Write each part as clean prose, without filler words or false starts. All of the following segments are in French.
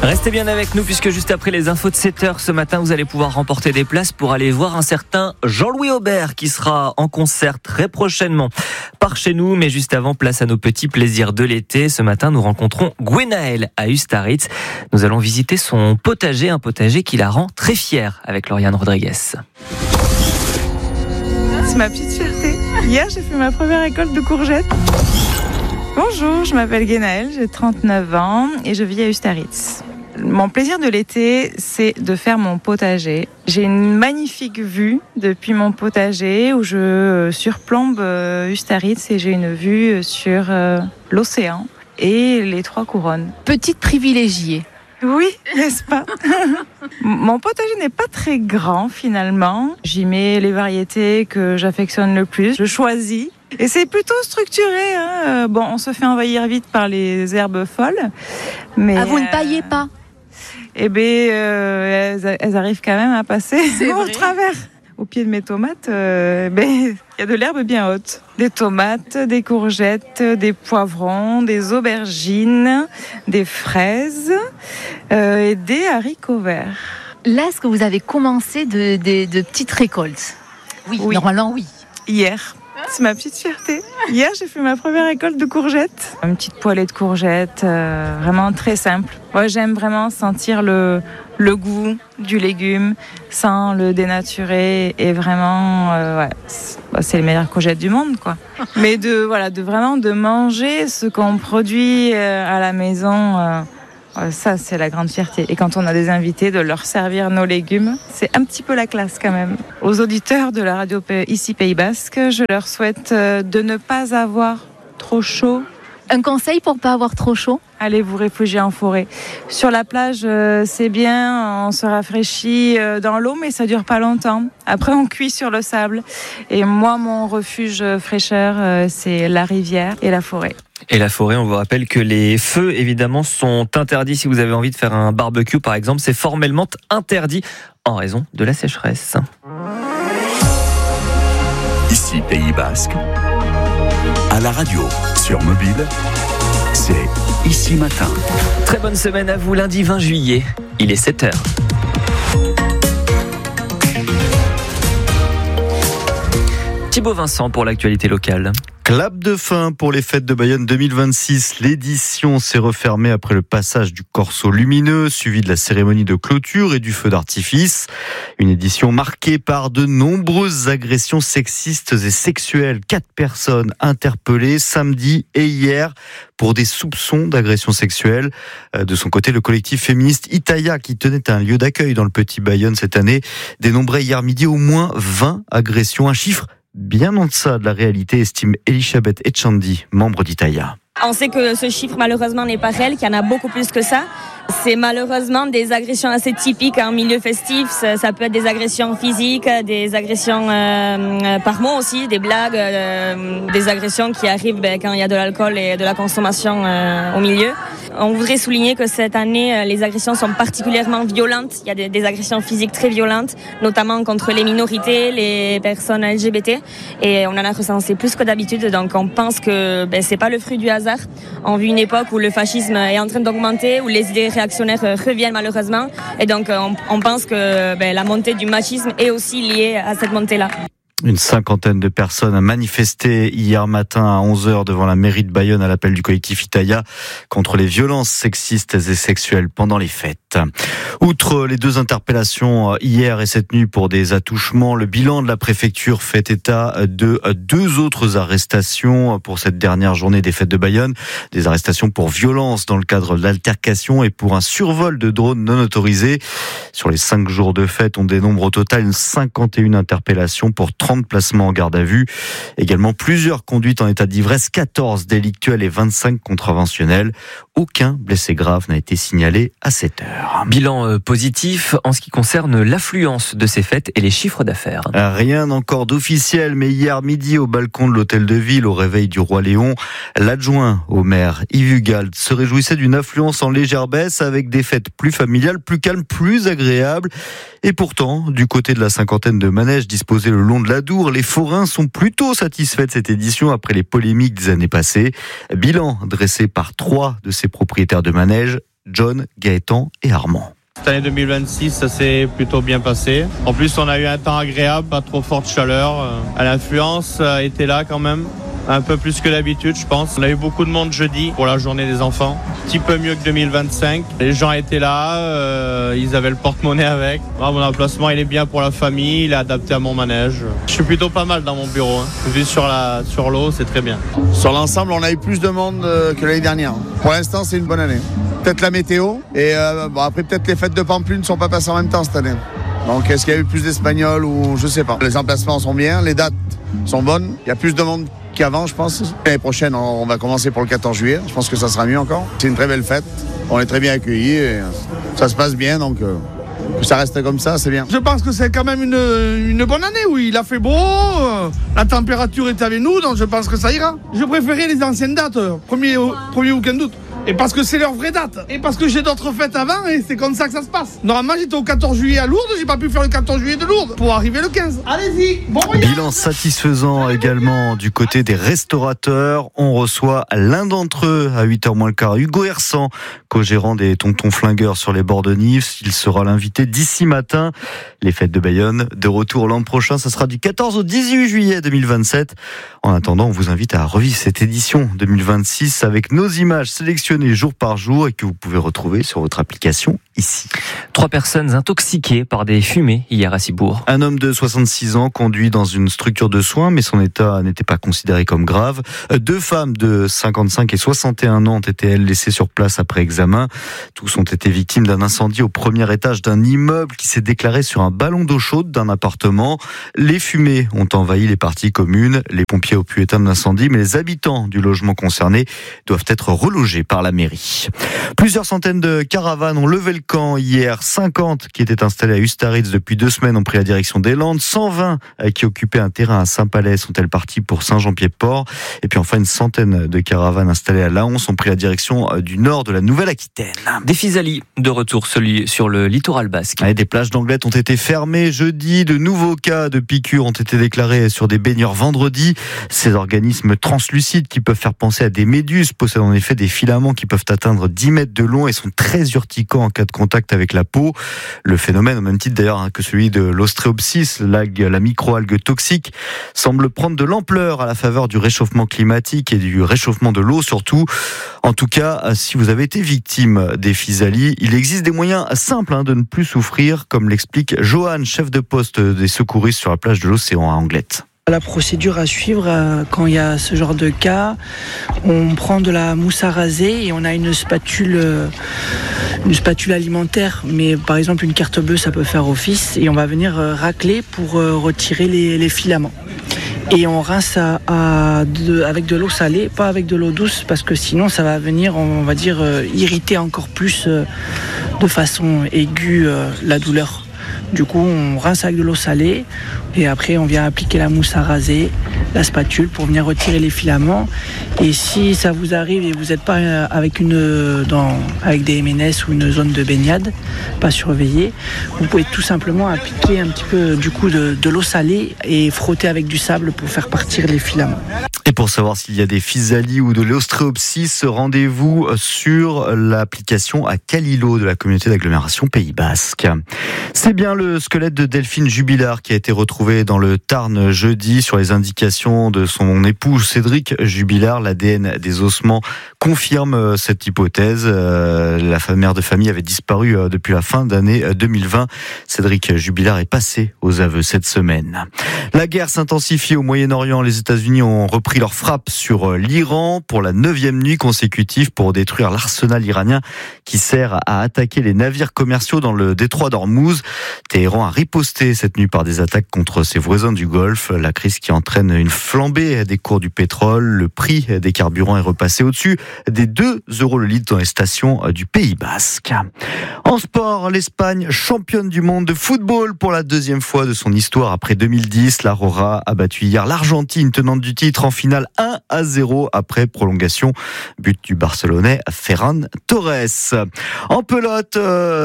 Restez bien avec nous puisque juste après les infos de 7h ce matin, vous allez pouvoir remporter des places pour aller voir un certain Jean-Louis Aubert qui sera en concert très prochainement par chez nous. Mais juste avant, place à nos petits plaisirs de l'été. Ce matin, nous rencontrons Gwenaëlle à Ustaritz. Nous allons visiter son potager, un potager qui la rend très fière avec Lauriane Rodriguez. C'est ma petite fierté. Hier, j'ai fait ma première récolte de courgettes. Bonjour, je m'appelle Gwenaëlle, j'ai 39 ans et je vis à Ustaritz. Mon plaisir de l'été, c'est de faire mon potager. J'ai une magnifique vue depuis mon potager où je surplombe Ustaritz et j'ai une vue sur l'océan et les Trois Couronnes. Petite privilégiée. Oui, n'est-ce pas? Mon potager n'est pas très grand finalement. J'y mets les variétés que j'affectionne le plus. Je choisis. Et c'est plutôt structuré. Hein. Bon, on se fait envahir vite par les herbes folles. Mais vous ne paillez pas? Eh bien, elles arrivent quand même à passer au travers. Au pied de mes tomates, il y a de l'herbe bien haute. Des tomates, des courgettes, des poivrons, des aubergines, des fraises et des haricots verts. Là, est-ce que vous avez commencé de petites récoltes? Oui, normalement oui. Hier. C'est ma petite fierté. Hier, j'ai fait ma première récolte de courgettes. Une petite poêlée de courgettes, vraiment très simple. Moi, j'aime vraiment sentir le goût du légume sans le dénaturer et vraiment, c'est les meilleures courgettes du monde, quoi. Mais de manger ce qu'on produit à la maison. Ça, c'est la grande fierté. Et quand on a des invités, de leur servir nos légumes, c'est un petit peu la classe quand même. Aux auditeurs de la radio ici Pays Basque, je leur souhaite de ne pas avoir trop chaud. Un conseil pour ne pas avoir trop chaud? Allez vous réfugier en forêt. Sur la plage, c'est bien, on se rafraîchit dans l'eau, mais ça dure pas longtemps. Après, on cuit sur le sable. Et moi, mon refuge fraîcheur, c'est la rivière et la forêt. Et la forêt, on vous rappelle que les feux, évidemment, sont interdits. Si vous avez envie de faire un barbecue, par exemple, c'est formellement interdit en raison de la sécheresse. Ici, Pays Basque, à la radio, sur mobile, c'est Ici Matin. Très bonne semaine à vous, lundi 20 juillet, il est 7h. Thibaut Vincent pour l'actualité locale. Clap de fin pour les fêtes de Bayonne 2026. L'édition s'est refermée après le passage du corso lumineux, suivi de la cérémonie de clôture et du feu d'artifice. Une édition marquée par de nombreuses agressions sexistes et sexuelles. 4 personnes interpellées samedi et hier pour des soupçons d'agression sexuelle. De son côté, le collectif féministe Itaïa, qui tenait un lieu d'accueil dans le Petit Bayonne cette année, dénombrait hier midi au moins 20 agressions. Un chiffre bien en deçà de la réalité, estime Elisabeth Etchandi, membre d'Itaïa. On sait que ce chiffre malheureusement n'est pas réel, qu'il y en a beaucoup plus que ça. C'est malheureusement des agressions assez typiques en milieu festif. Ça peut être des agressions physiques, des agressions par mots aussi, des blagues, des agressions qui arrivent quand il y a de l'alcool et de la consommation au milieu. On voudrait souligner que cette année, les agressions sont particulièrement violentes. Il y a des agressions physiques très violentes, notamment contre les minorités, les personnes LGBT. Et on en a recensé plus que d'habitude. Donc on pense que c'est pas le fruit du hasard. On vit une époque où le fascisme est en train d'augmenter, où les idées réactionnaires reviennent malheureusement. Et donc on pense que la montée du machisme est aussi liée à cette montée-là. Une cinquantaine de personnes a manifesté hier matin à 11h devant la mairie de Bayonne à l'appel du collectif Itaïa contre les violences sexistes et sexuelles pendant les fêtes. Outre les 2 interpellations hier et cette nuit pour des attouchements, le bilan de la préfecture fait état de 2 autres arrestations pour cette dernière journée des fêtes de Bayonne. Des arrestations pour violence dans le cadre de l'altercation et pour un survol de drones non autorisés. Sur les 5 jours de fête, on dénombre au total 51 interpellations pour 30 placements en garde à vue. Également plusieurs conduites en état d'ivresse, 14 délictuelles et 25 contraventionnelles. Aucun blessé grave n'a été signalé à cette heure. Bilan positif en ce qui concerne l'affluence de ces fêtes et les chiffres d'affaires. Rien encore d'officiel, mais hier midi au balcon de l'hôtel de ville, au réveil du Roi Léon, l'adjoint au maire Yves Hugalde se réjouissait d'une affluence en légère baisse avec des fêtes plus familiales, plus calmes, plus agréables. Et pourtant, du côté de la cinquantaine de manèges disposés le long de l'Adour, les forains sont plutôt satisfaits de cette édition après les polémiques des années passées. Bilan dressé par 3 de ces propriétaires de manèges. John, Gaëtan et Armand. Cette année 2026, ça s'est plutôt bien passé. En plus, on a eu un temps agréable, pas trop forte chaleur. L'influence était là quand même. Un peu plus que d'habitude, je pense. On a eu beaucoup de monde jeudi pour la journée des enfants. Un petit peu mieux que 2025. Les gens étaient là, ils avaient le porte-monnaie avec. Mon emplacement, il est bien pour la famille, il est adapté à mon manège. Je suis plutôt pas mal dans mon bureau. Vu sur l'eau, c'est très bien. Sur l'ensemble, on a eu plus de monde que l'année dernière. Pour l'instant, c'est une bonne année. Peut-être la météo et après peut-être les fêtes de Pampelune ne sont pas passées en même temps cette année. Donc est-ce qu'il y a eu plus d'Espagnols ou je sais pas. Les emplacements sont bien, les dates sont bonnes. Il y a plus de monde qu'avant, je pense. L'année prochaine, on va commencer pour le 14 juillet. Je pense que ça sera mieux encore. C'est une très belle fête. On est très bien accueillis et ça se passe bien. Donc que ça reste comme ça, c'est bien. Je pense que c'est quand même une bonne année. Oui, il a fait beau, la température est avec nous, donc je pense que ça ira. Je préférais les anciennes dates, premier week-end d'août. Et parce que c'est leur vraie date. Et parce que j'ai d'autres fêtes avant et c'est comme ça que ça se passe. Normalement, j'étais au 14 juillet à Lourdes, j'ai pas pu faire le 14 juillet de Lourdes pour arriver le 15. Allez-y, bon voyage. Bilan satisfaisant également du côté des restaurateurs. On reçoit l'un d'entre eux à 8h moins le quart, Hugo Hersan, co-gérant des Tontons Flingueurs sur les bords de Nives. Il sera l'invité d'ici matin. Les fêtes de Bayonne, de retour l'an prochain, ça sera du 14 au 18 juillet 2027. En attendant, on vous invite à revivre cette édition 2026 avec nos images sélectionnées jour par jour et que vous pouvez retrouver sur votre application ici. 3 personnes intoxiquées par des fumées hier à Cibourg. Un homme de 66 ans conduit dans une structure de soins, mais son état n'était pas considéré comme grave. 2 femmes de 55 et 61 ans ont été, elles, laissées sur place après examen. Tous ont été victimes d'un incendie au premier étage d'un immeuble qui s'est déclaré sur un ballon d'eau chaude d'un appartement. Les fumées ont envahi les parties communes. Les pompiers ont pu éteindre l'incendie, mais les habitants du logement concerné doivent être relogés par la mairie. Plusieurs centaines de caravanes ont levé le camp hier. 50 qui étaient installées à Ustaritz depuis 2 semaines ont pris la direction des Landes. 120 qui occupaient un terrain à Saint-Palais sont-elles parties pour Saint-Jean-Pied-de-Port. Et puis enfin, une centaine de caravanes installées à Laons ont pris la direction du nord de la Nouvelle-Aquitaine. Des Physalis de retour sur le littoral basque. Et des plages d'Angleterre ont été fermées jeudi. De nouveaux cas de piqûres ont été déclarés sur des baigneurs vendredi. Ces organismes translucides qui peuvent faire penser à des méduses possèdent en effet des filaments qui peuvent atteindre 10 mètres de long et sont très urticants en cas de contact avec la peau. Le phénomène, au même titre d'ailleurs que celui de l'ostréopsis, la microalgue toxique, semble prendre de l'ampleur à la faveur du réchauffement climatique et du réchauffement de l'eau surtout. En tout cas, si vous avez été victime des Physalis, il existe des moyens simples de ne plus souffrir, comme l'explique Johan, chef de poste des secouristes sur la plage de l'Océan à Anglet. La procédure à suivre quand il y a ce genre de cas, on prend de la mousse à raser et on a une spatule alimentaire, mais par exemple une carte bleue ça peut faire office et on va venir racler pour retirer les filaments. Et on rince avec de l'eau salée, pas avec de l'eau douce, parce que sinon ça va venir, on va dire, irriter encore plus de façon aiguë la douleur. Du coup, on rince avec de l'eau salée et après on vient appliquer la mousse à raser, la spatule pour venir retirer les filaments. Et si ça vous arrive et vous n'êtes pas avec des MNS ou une zone de baignade, pas surveillée, vous pouvez tout simplement appliquer un petit peu du coup de l'eau salée et frotter avec du sable pour faire partir les filaments. Et pour savoir s'il y a des Physalis ou de l'ostréopsis, rendez-vous sur l'application à Calilo de la communauté d'agglomération Pays Basque. C'est bien le squelette de Delphine Jubilard qui a été retrouvé dans le Tarn jeudi sur les indications de son époux Cédric Jubilard. L'ADN des ossements confirme cette hypothèse. La mère de famille avait disparu depuis la fin d'année 2020. Cédric Jubilard est passé aux aveux cette semaine. La guerre s'intensifie au Moyen-Orient. Les États-Unis ont repris leur frappe sur l'Iran pour la 9e nuit consécutive pour détruire l'arsenal iranien qui sert à attaquer les navires commerciaux dans le détroit d'Ormuz. Téhéran a riposté cette nuit par des attaques contre ses voisins du Golfe. La crise qui entraîne une flambée des cours du pétrole. Le prix des carburants est repassé au-dessus des 2 € le litre dans les stations du Pays Basque. En sport, l'Espagne, championne du monde de football pour la 2e fois de son histoire après 2010. La Roja a battu hier l'Argentine, tenante du titre, en finale 1-0 après prolongation. But du Barcelonais Ferran Torres. En pelote,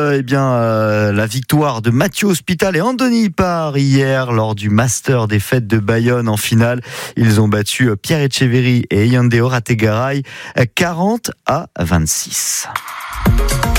la victoire de Mathieu Hospital et Andoni Ipar hier lors du Master des Fêtes de Bayonne en finale. Ils ont battu Pierre Etcheverry et Eyande Orategaray 40-26.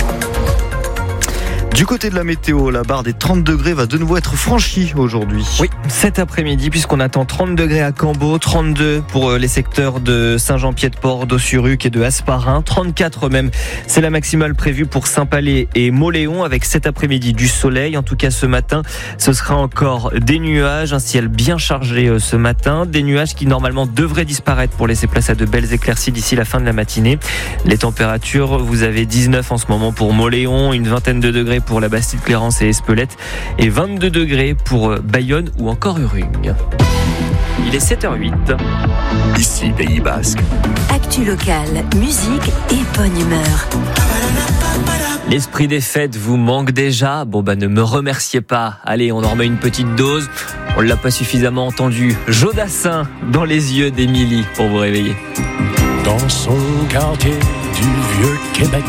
Du côté de la météo, la barre des 30 degrés va de nouveau être franchie aujourd'hui. Oui, cet après-midi, puisqu'on attend 30 degrés à Cambo, 32 pour les secteurs de Saint-Jean-Pied-de-Port, d'Ossuruc et de Hasparren, 34 même. C'est la maximale prévue pour Saint-Palais et Mauléon, avec cet après-midi du soleil. En tout cas, ce matin, ce sera encore des nuages, un ciel bien chargé ce matin. Des nuages qui normalement devraient disparaître pour laisser place à de belles éclaircies d'ici la fin de la matinée. Les températures, vous avez 19 en ce moment pour Mauléon, une vingtaine de degrés pour la Bastide-Clérance et Espelette et 22 degrés pour Bayonne ou encore Urrugne. Il est 7h08. Ici, Pays Basque. Actu locale, musique et bonne humeur. L'esprit des fêtes vous manque déjà ? Ne me remerciez pas. Allez, on en remet une petite dose. On ne l'a pas suffisamment entendu. Jodassin dans les yeux d'Émilie pour vous réveiller. Dans son quartier du vieux Québec,